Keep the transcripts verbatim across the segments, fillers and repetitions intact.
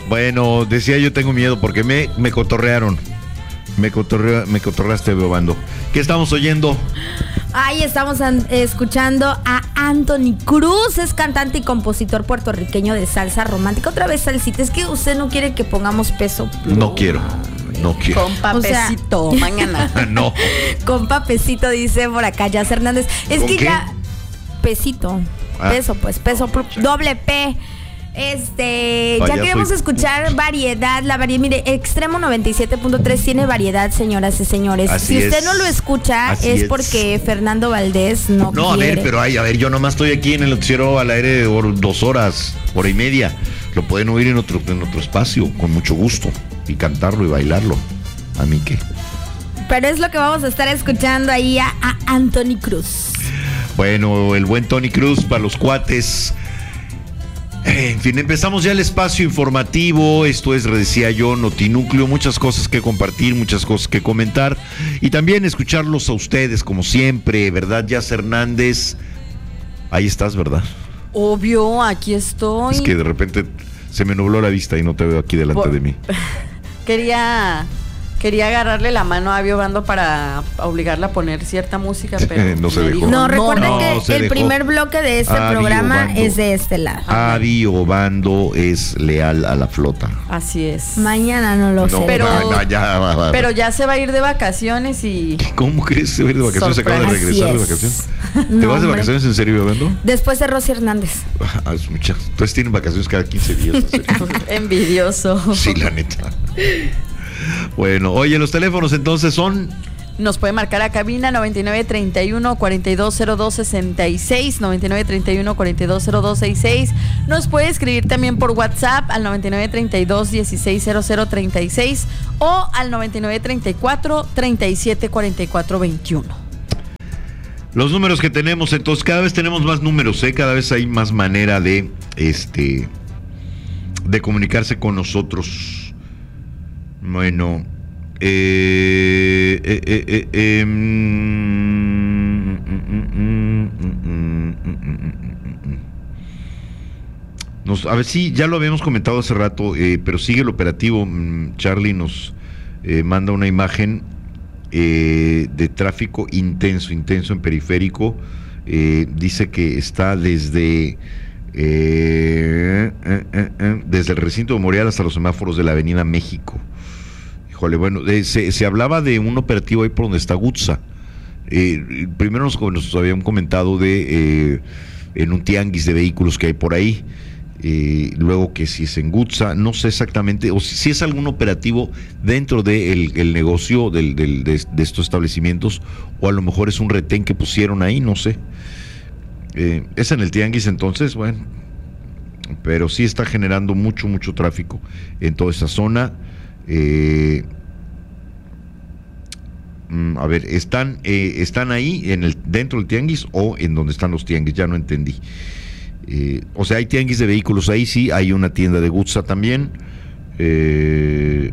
Bueno, decía yo tengo miedo porque me, me cotorrearon. Me, cotorre, me cotorreaste, Beobando. ¿Qué estamos oyendo? Ahí estamos an- escuchando a Anthony Cruz, es cantante y compositor puertorriqueño de salsa romántica. Otra vez salsita, es que usted no quiere que pongamos peso pluma. No quiero, no quiero. Con papecito, o sea, mañana. No. Con papecito, dice por acá Jazz Hernández. Es que qué? ya, pesito, ah. peso, pues, peso, pl- doble P. Este, Vaya, ya queremos soy... escuchar variedad, la variedad, mire, Extremo noventa y siete punto tres tiene variedad, señoras y señores. Así si usted es. no lo escucha es, es porque Fernando Valdés no No, quiere. a ver, pero ay, a ver, yo nomás estoy aquí en el noticiero al aire de dos horas, hora y media. Lo pueden oír en otro, en otro espacio, con mucho gusto, y cantarlo y bailarlo. ¿A mí qué? Pero es lo que vamos a estar escuchando ahí a, a Anthony Cruz. Bueno, el buen Tony Cruz para los cuates. En fin, empezamos ya el espacio informativo. Esto es, decía yo, Notinúcleo. Muchas cosas que compartir, muchas cosas que comentar. Y también escucharlos a ustedes, como siempre, ¿verdad? Jazz Hernández. Ahí estás, ¿verdad? Obvio, aquí estoy. Es que de repente se me nubló la vista y no te veo aquí delante Por... de mí. Quería... Quería agarrarle la mano a Beobando para obligarla a poner cierta música, pero no se dejó. Dijo, no, recuerden no, que el dejó. primer bloque de este Adi programa Obando. es de este lado. Adi Obando es leal a la flota. Así es. Mañana no lo no, sé. Pero, no, ya, va, va. pero ya se va a ir de vacaciones y... ¿Cómo crees que se va a ir de vacaciones? Se acaba de regresar de vacaciones. ¿Te no, vas de hombre. vacaciones en serio, Obando? Después de Rosy Hernández. Ah, es mucha. Entonces tienen vacaciones cada quince días. ¿En serio? Envidioso. Sí, la neta. Bueno, oye, los teléfonos entonces son... Nos puede marcar a cabina noventa y nueve treinta y uno cuarenta y dos cero dos sesenta y seis, noventa y nueve treinta y uno cuarenta y dos cero dos sesenta y seis. Nos puede escribir también por WhatsApp al noventa y nueve treinta y dos dieciséis cero cero treinta y seis o al noventa y nueve treinta y cuatro treinta y siete cuarenta y cuatro veintiuno. Los números que tenemos, entonces cada vez tenemos más números, ¿eh? Cada vez hay más manera de este de comunicarse con nosotros. Bueno, eh, eh, eh, eh, eh, mm, mm, mm, mm, mm, nos, a ver, sí, ya lo habíamos comentado hace rato, eh, pero sigue el operativo. Charlie nos eh, manda una imagen eh, de tráfico intenso, intenso en periférico. Eh, dice que está desde... Eh, eh, eh, eh, desde el recinto memorial hasta los semáforos de la Avenida México. Híjole, bueno, eh, se, se hablaba de un operativo ahí por donde está Gutsa. Eh, primero nos, nos habían comentado de eh, en un tianguis de vehículos que hay por ahí. Eh, luego que si es en Gutsa, no sé exactamente, o si, si es algún operativo dentro del de el negocio del, del, de, de estos establecimientos, o a lo mejor es un retén que pusieron ahí, no sé. Eh, es en el tianguis, entonces, bueno, pero sí está generando mucho, mucho tráfico en toda esa zona. Eh, a ver, ¿están eh, están ahí en el dentro del tianguis o en donde están los tianguis? Ya no entendí. Eh, o sea, hay tianguis de vehículos ahí, sí, hay una tienda de Gutsa también. Eh,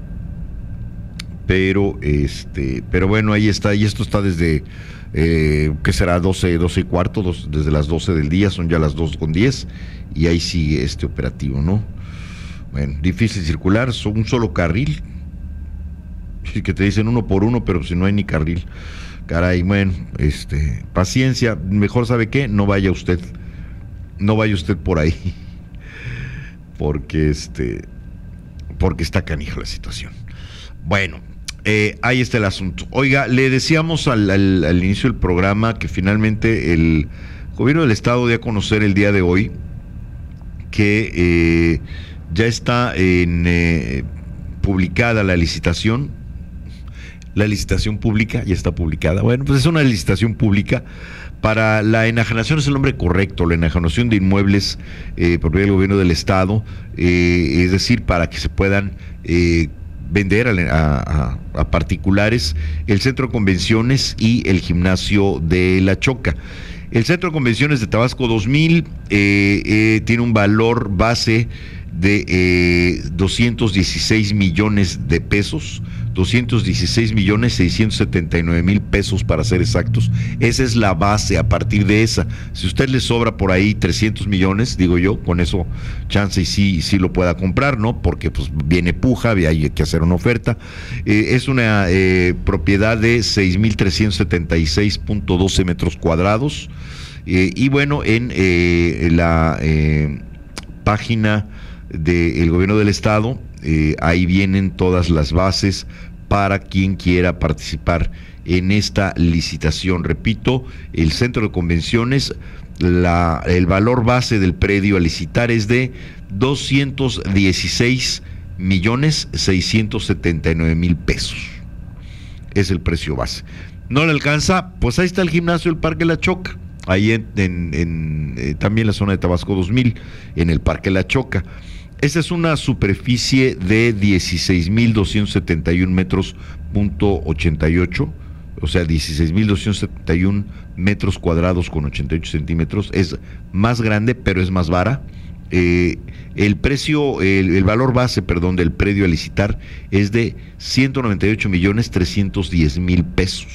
pero, este, pero bueno, ahí está, y esto está desde... Eh, ¿qué será? doce, doce y cuarto, dos, desde las doce del día, son ya las dos con diez, y ahí sigue este operativo, ¿no? Bueno, difícil circular, son un solo carril, sí, que te dicen uno por uno, pero si no hay ni carril, caray, bueno, este, paciencia, mejor sabe qué, no vaya usted, no vaya usted por ahí, porque este, porque está canija la situación. Bueno, Eh, ahí está el asunto. Oiga, le decíamos al, al, al inicio del programa que finalmente el gobierno del estado dio a conocer el día de hoy que eh, ya está en, eh, publicada la licitación. La licitación pública ya está publicada. Bueno, pues es una licitación pública para la enajenación, es el nombre correcto, la enajenación de inmuebles eh, propiedad del gobierno del estado, eh, es decir, para que se puedan eh, vender a, a, a particulares el centro de convenciones y el gimnasio de La Choca. El centro de convenciones de Tabasco dos mil eh, eh, tiene un valor base de eh, doscientos dieciséis millones de pesos, doscientos dieciséis millones seiscientos setenta y nueve mil pesos para ser exactos. Esa es la base. A partir de esa, si usted le sobra por ahí trescientos millones, digo yo, con eso chance y sí, sí lo pueda comprar, ¿no? Porque pues viene puja, hay que hacer una oferta. Eh, es una eh, propiedad de seis mil trescientos setenta y seis punto doce metros cuadrados. Eh, y bueno, en eh, la eh, página del gobierno del estado, eh, ahí vienen todas las bases para quien quiera participar en esta licitación. Repito, el centro de convenciones, la, el valor base del predio a licitar es de doscientos dieciséis millones seiscientos setenta y nueve mil pesos. Es el precio base. ¿No le alcanza? Pues ahí está el gimnasio del Parque La Choca. Ahí en, en, en eh, también la zona de Tabasco dos mil, en el Parque La Choca. Esta es una superficie de dieciséis mil doscientos setenta y un metros punto ochenta y ocho, o sea, dieciséis mil doscientos setenta y un metros cuadrados con ochenta y ocho centímetros. Es más grande, pero es más vara. Eh, el precio, el, el valor base, perdón, del predio a licitar es de ciento noventa y ocho millones trescientos diez mil pesos.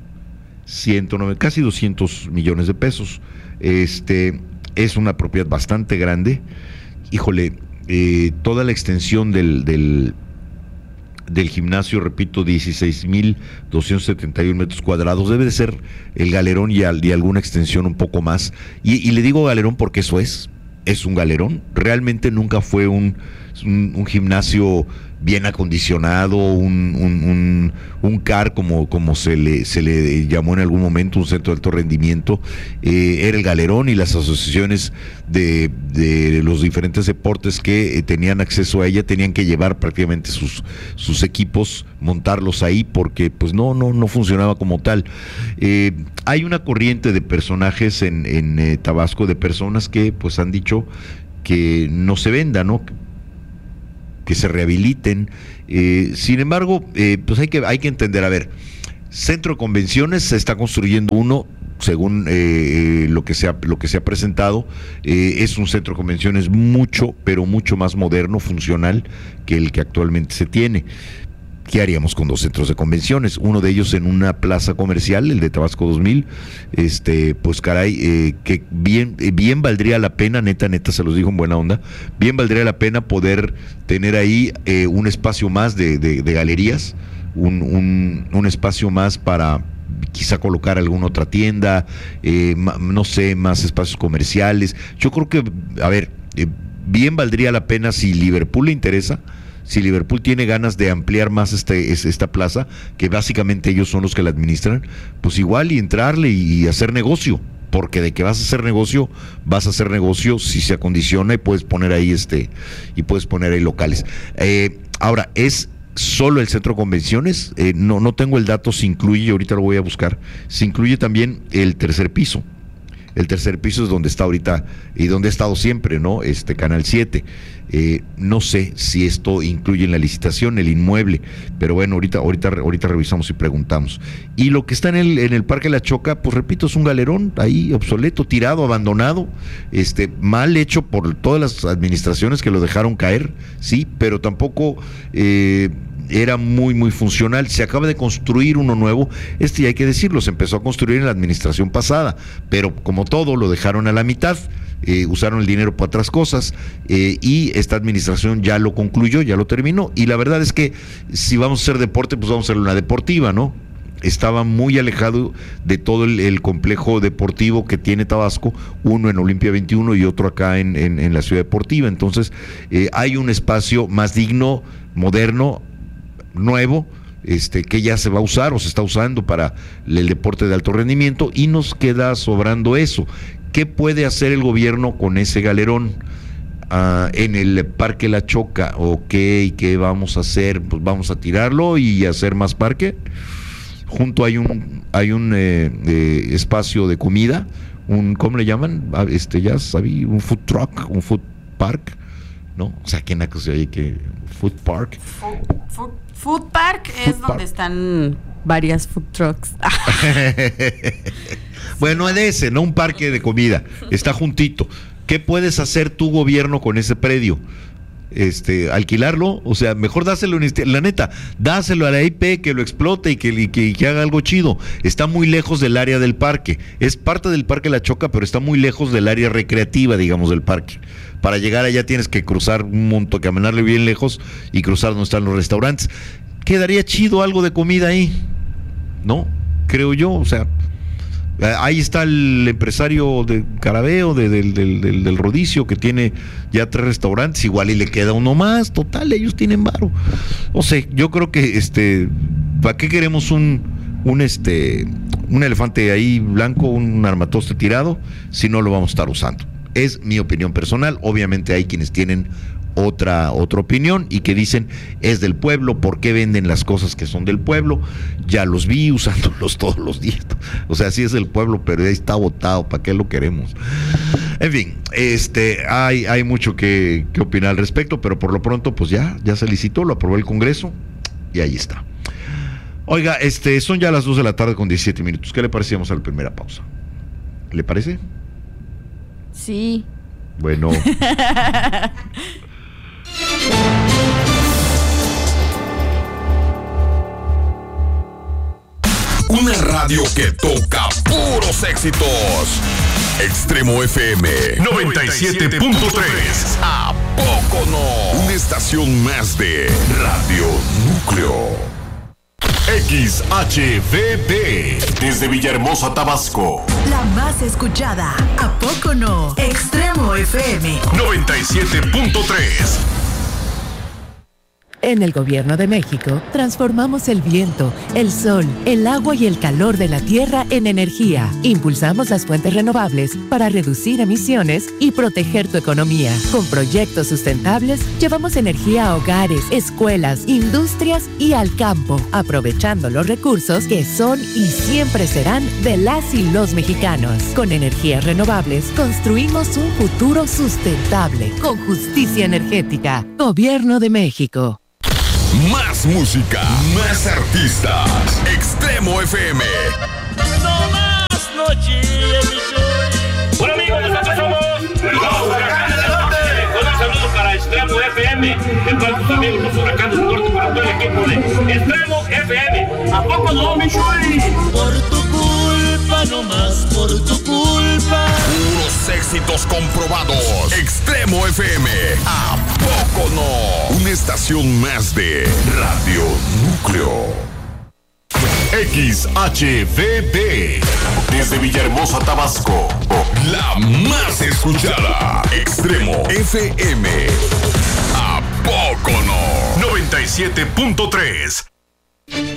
ciento nueve, casi doscientos millones de pesos. Este es una propiedad bastante grande. Híjole, eh, toda la extensión del, del, del gimnasio, repito, dieciséis mil doscientos setenta y un metros cuadrados, debe de ser el galerón y, al, y alguna extensión un poco más. Y, y le digo galerón porque eso es, es un galerón. Realmente nunca fue un, un, un gimnasio bien acondicionado, un, un, un, un C A R como, como se le, se le llamó en algún momento, un centro de alto rendimiento. Eh, era el galerón y las asociaciones de, de los diferentes deportes que eh, tenían acceso a ella tenían que llevar prácticamente sus, sus equipos, montarlos ahí, porque pues no, no, no funcionaba como tal. Eh, hay una corriente de personajes en, en eh, Tabasco, de personas que pues han dicho que no se venda, ¿no? Que se rehabiliten. Eh, sin embargo, eh, pues hay que, hay que entender, a ver, centro de convenciones se está construyendo uno, según eh, lo que se ha, lo que se ha presentado, eh, es un centro de convenciones mucho, pero mucho más moderno, funcional, que el que actualmente se tiene. ¿Qué haríamos con dos centros de convenciones? Uno de ellos en una plaza comercial, el de Tabasco dos mil, este, pues caray, eh, que bien, eh, bien valdría la pena, neta, neta, se los digo en buena onda, bien valdría la pena poder tener ahí eh, un espacio más de, de, de galerías, un, un, un espacio más para quizá colocar alguna otra tienda, eh, ma, no sé, más espacios comerciales. Yo creo que, a ver, eh, bien valdría la pena, si Liverpool le interesa, si Liverpool tiene ganas de ampliar más este, esta plaza, que básicamente ellos son los que la administran, pues igual y entrarle y hacer negocio, porque de que vas a hacer negocio, vas a hacer negocio si se acondiciona y puedes poner ahí este, y puedes poner ahí locales. Eh, ahora, es solo el centro de convenciones, eh, no, no tengo el dato, se incluye, ahorita lo voy a buscar, se incluye también el tercer piso. El tercer piso es donde está ahorita y donde ha estado siempre, ¿no? Este Canal siete. Eh, no sé si esto incluye en la licitación el inmueble, pero bueno, ahorita, ahorita, ahorita revisamos y preguntamos. Y lo que está en el, en el Parque La Choca, pues repito, es un galerón ahí obsoleto, tirado, abandonado, este, mal hecho por todas las administraciones que lo dejaron caer, sí, pero tampoco eh, era muy, muy funcional. Se acaba de construir uno nuevo, este ya hay que decirlo, se empezó a construir en la administración pasada, pero como todo, lo dejaron a la mitad. Eh, usaron el dinero para otras cosas, eh, y esta administración ya lo concluyó, ya lo terminó, y la verdad es que si vamos a hacer deporte, pues vamos a hacer una deportiva, ¿no? Estaba muy alejado de todo el, el complejo deportivo que tiene Tabasco, uno en Olimpia veintiuno y otro acá en, en, en la Ciudad Deportiva. Entonces eh, hay un espacio más digno, moderno, nuevo, Este, que ya se va a usar o se está usando para el deporte de alto rendimiento, y nos queda sobrando eso. ¿Qué puede hacer el gobierno con ese galerón uh, en el Parque La Choca? Ok, ¿qué vamos a hacer? Pues vamos a tirarlo y hacer más parque. Junto hay un hay un eh, eh, espacio de comida, un ¿cómo le llaman? Este ya sabí, un food truck, un food park, ¿no? O sea, ¿qué naco se oye que food park? Food, food, food park food es park. Donde están varias food trucks. Bueno, de ese, no un parque de comida, está juntito. ¿Qué puedes hacer tu gobierno con ese predio? este, alquilarlo, o sea, mejor dáselo, la neta, dáselo a la I P que lo explote y que, y que, y que haga algo chido. Está muy lejos del área del parque, es parte del Parque La Choca, pero está muy lejos del área recreativa, digamos, del parque. Para llegar allá tienes que cruzar un montón, caminarle bien lejos y cruzar donde están los restaurantes. Quedaría chido algo de comida ahí, ¿no? Creo yo, o sea, ahí está el empresario de Carabeo, de, del, del, del, del Rodicio, que tiene ya tres restaurantes, igual y le queda uno más, total, ellos tienen varo. O sea, yo creo que, este, ¿para qué queremos un, un, este, un elefante ahí blanco, un armatoste tirado, si no lo vamos a estar usando? Es mi opinión personal, obviamente hay quienes tienen otra otra opinión y que dicen es del pueblo, ¿por qué venden las cosas que son del pueblo? Ya los vi usándolos todos los días, o sea, sí es del pueblo, pero ahí está botado, ¿para qué lo queremos? En fin, este hay, hay mucho que, que opinar al respecto, pero por lo pronto pues ya, ya se licitó, lo aprobó el Congreso y ahí está. Oiga, este son ya las dos de la tarde con diecisiete minutos, ¿qué le parecíamos a la primera pausa? ¿Le parece? Sí. Bueno. Una radio que toca puros éxitos. Extremo F M noventa y siete punto tres. ¿A poco no? Una estación más de Radio Núcleo. X H V P desde Villahermosa, Tabasco. La más escuchada. ¿A poco no? Extremo F M noventa y siete punto tres. En el Gobierno de México, transformamos el viento, el sol, el agua y el calor de la tierra en energía. Impulsamos las fuentes renovables para reducir emisiones y proteger tu economía. Con proyectos sustentables, llevamos energía a hogares, escuelas, industrias y al campo, aprovechando los recursos que son y siempre serán de las y los mexicanos. Con energías renovables, construimos un futuro sustentable, con justicia energética. Gobierno de México. Más música, más artistas. Extremo F M. No más noches. Bueno amigos, nosotros somos los Huracanes del Norte. Con un saludo para Extremo F M, de todos tus amigos los Huracanes del Norte, para todo el equipo de Extremo F M. ¿A poco no, mi Chuy? Por tu culpa, no más por tu culpa. Puros éxitos comprobados. Extremo F M. ¿A poco no? Una estación más de Radio Núcleo. X H V P desde Villahermosa, Tabasco. La más escuchada. Extremo F M. ¿A poco no? noventa y siete punto tres.